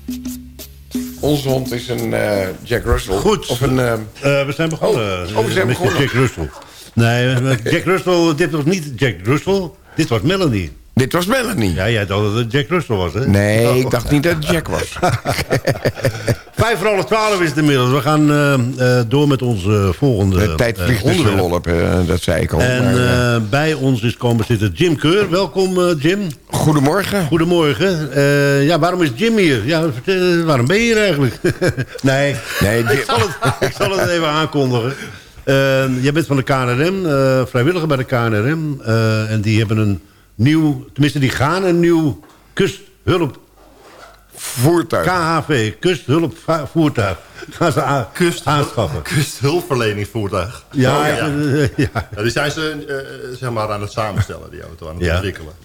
Onze hond is een Jack Russell. Goed. Of een, we zijn begonnen. we zijn met begonnen. Jack Russell. Nee, Jack Russell, dit was niet Jack Russell. Dit was Melanie. dit was Melanie. Ja, jij dacht dat het Jack Russell was, hè? Nee, ik dacht niet dat het Jack was. 11:55 is het inmiddels. We gaan door met onze volgende De tijd vliegt dus onderwerp. wel op, dat zei ik al. En maar, bij ons is komen zitten Jim Keur. Welkom, Jim. goedemorgen. Goedemorgen. Ja, waarom is Jim hier? Ja, vertel, waarom ben je hier eigenlijk? Nee, Nee, ik zal het even aankondigen. Jij bent van de KNRM, vrijwilliger bij de KNRM. En die hebben een nieuw, tenminste die gaan een nieuw kusthulp, voertuig. KHV, kusthulpvoertuig. Gaan ze aanschaffen. Kusthulpverleningsvoertuig. Ja, ja. ja. Ja, die zijn ze zeg maar aan het samenstellen, die auto, aan het Ja. ontwikkelen.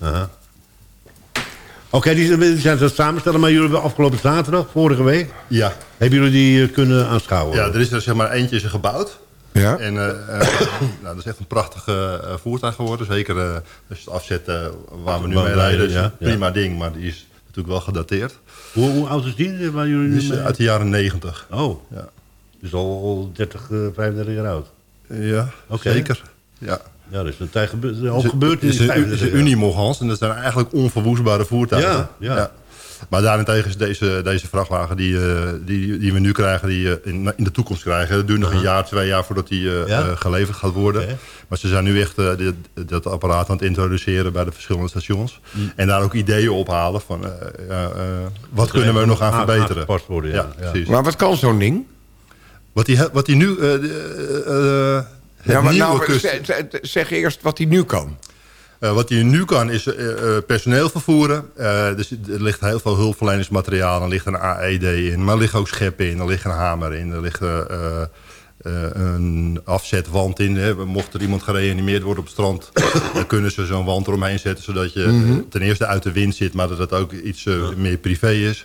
Oké, die zijn ze het samenstellen, maar jullie hebben afgelopen zaterdag, vorige week, Ja. hebben jullie die kunnen aanschouwen? Ja, er is er zeg maar eentje is er gebouwd. Ja. En nou, dat is echt een prachtig voertuig geworden. Zeker als je het afzet waar we nu mee rijden. Is ja, een prima ding, maar die is natuurlijk wel gedateerd. Hoe oud is die waar jullie Die nu is mee? uit de jaren 90. Oh, Ja, dus al 30, 35 jaar oud. ja Oké. zeker. Ja. Ja, dus een tijd al gebeurd in Het die is 35 een jaar. Unimoghans en dat zijn eigenlijk onverwoestbare voertuigen. Ja. Maar daarentegen is deze vrachtwagen die we nu krijgen, die in de toekomst krijgen. Dat duurt nog een jaar, 2 jaar voordat die geleverd gaat worden. Oké. Maar ze zijn nu echt dat apparaat aan het introduceren bij de verschillende stations. En daar ook ideeën ophalen van wat kunnen we nog aan verbeteren. Aangepast worden, ja. Precies. Maar wat kan zo'n ding? Wat die nu... Ja, maar nieuwe nou, kust- zeg eerst wat hij nu kan. Wat hij nu kan is personeel vervoeren. Dus er ligt heel veel hulpverleningsmateriaal. Er ligt een AED in, maar er ligt ook scheppen in. Er ligt een hamer in. Er ligt een afzetwand in. Hè. Mocht er iemand gereanimeerd worden op het strand... dan kunnen ze zo'n wand eromheen zetten... zodat je ten eerste uit de wind zit... maar dat het ook iets meer privé is.